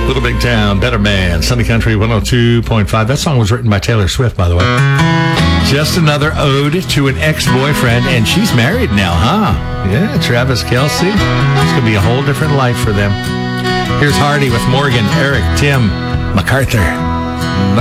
Little Big Town, Better Man, Sunny Country 102.5. That song was written by Taylor Swift, by the way. Just another ode to an ex-boyfriend, and she's married now, huh? Yeah, Travis Kelce. It's going to be a whole different life for them. Here's Hardy with Morgan, Eric, Tim, MacArthur.